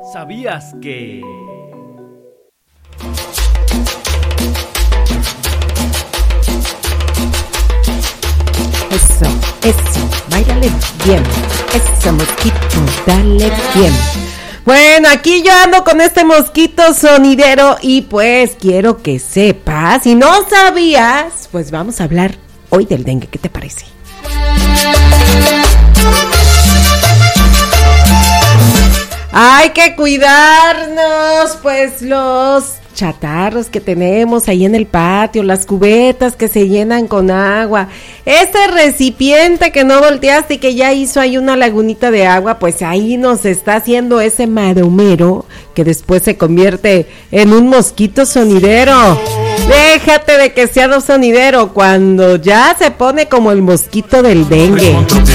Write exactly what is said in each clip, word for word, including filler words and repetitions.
¿Sabías que...? Eso, eso, báilale bien. Eso, mosquito, dale bien. Bueno, aquí yo ando con este mosquito sonidero y pues quiero que sepas, si no sabías, pues vamos a hablar hoy del dengue, ¿qué te parece? Hay que cuidarnos, pues los chatarros que tenemos ahí en el patio, las cubetas que se llenan con agua, ese recipiente que no volteaste y que ya hizo ahí una lagunita de agua, pues ahí nos está haciendo ese maromero que después se convierte en un mosquito sonidero. Déjate de que sea un sonidero, cuando ya se pone como el mosquito del dengue.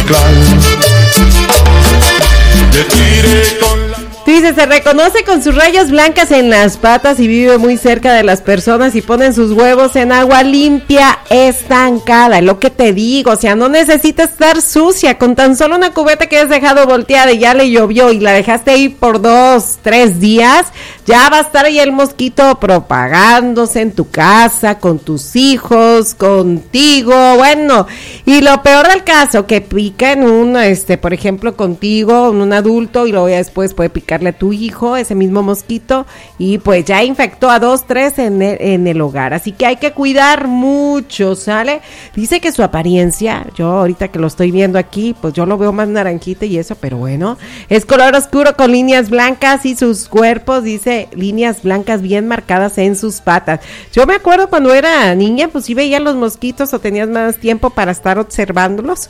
Tú dices, se reconoce con sus rayas blancas en las patas y vive muy cerca de las personas y ponen sus huevos en agua limpia, estancada, lo que te digo, o sea, no necesitas estar sucia, con tan solo una cubeta que has dejado volteada y ya le llovió y la dejaste ahí por dos, tres días, ya va a estar ahí el mosquito propagándose en tu casa, con tus hijos, contigo, bueno, y lo peor del caso, que pica en un, este, por ejemplo, contigo, en un adulto, y luego ya después puede picar a tu hijo, ese mismo mosquito, y pues ya infectó a dos, tres en el, en el hogar, así que hay que cuidar mucho, ¿sale? Dice que su apariencia, yo ahorita que lo estoy viendo aquí, pues yo lo veo más naranjita y eso, pero bueno, es color oscuro con líneas blancas y sus cuerpos, dice, líneas blancas bien marcadas en sus patas. Yo me acuerdo cuando era niña, pues sí veía los mosquitos o tenías más tiempo para estar observándolos,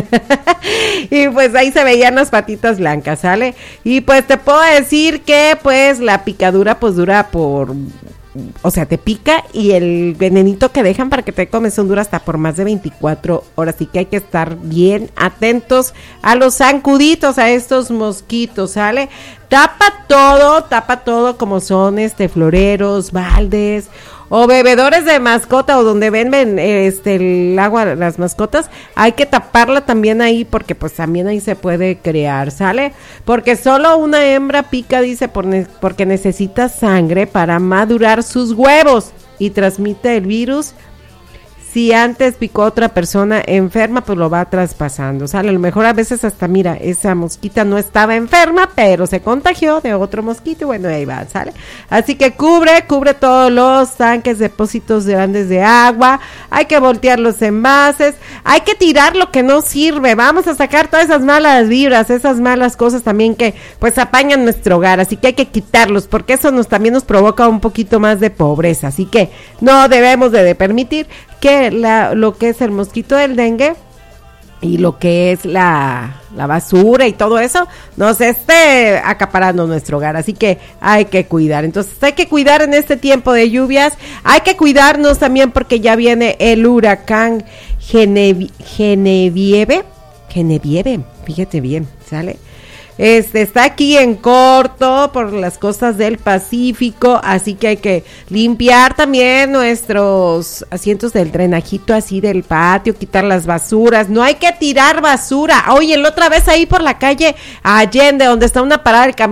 y pues ahí se veían las patitas blancas, ¿sale? Y pues te puedo decir que pues la picadura pues dura por, o sea, te pica y el venenito que dejan para que te comes son dura hasta por más de veinticuatro horas, así que hay que estar bien atentos a los zancuditos, a estos mosquitos, ¿sale? Tapa todo, tapa todo como son este floreros, baldes o bebedores de mascota o donde venden este el agua, las mascotas, hay que taparla también ahí porque pues también ahí se puede crear, ¿sale? Porque solo una hembra pica, dice, por ne- porque necesita sangre para madurar sus huevos y transmite el virus. Si antes picó otra persona enferma, pues lo va traspasando, ¿sale? A lo mejor a veces hasta, mira, esa mosquita no estaba enferma, pero se contagió de otro mosquito y bueno, ahí va, ¿sale? Así que cubre, cubre todos los tanques, depósitos grandes de agua, hay que voltear los envases, hay que tirar lo que no sirve, vamos a sacar todas esas malas vibras, esas malas cosas también que pues apañan nuestro hogar, así que hay que quitarlos, porque eso nos también nos provoca un poquito más de pobreza, así que no debemos de, de permitir que la, lo que es el mosquito del dengue y lo que es la, la basura y todo eso nos esté acaparando nuestro hogar, así que hay que cuidar, entonces hay que cuidar en este tiempo de lluvias, hay que cuidarnos también porque ya viene el huracán Genevi- Genevieve, Genevieve, fíjate bien, ¿sale? Este está aquí en corto por las costas del Pacífico, así que hay que limpiar también nuestros asientos del drenajito así del patio, quitar las basuras, no hay que tirar basura. Oye, la otra vez ahí por la calle Allende, donde está una parada del camión,